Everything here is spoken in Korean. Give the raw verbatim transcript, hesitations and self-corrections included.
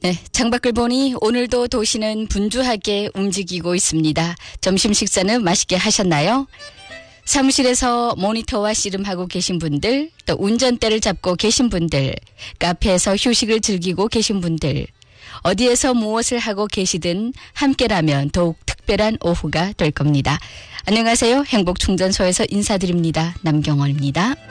네, 창밖을 보니 오늘도 도시는 분주하게 움직이고 있습니다. 점심 식사는 맛있게 하셨나요? 사무실에서 모니터와 씨름하고 계신 분들, 또 운전대를 잡고 계신 분들, 카페에서 휴식을 즐기고 계신 분들, 어디에서 무엇을 하고 계시든 함께라면 더욱 특별한 오후가 될 겁니다. 안녕하세요. 행복충전소에서 인사드립니다. 남경원입니다.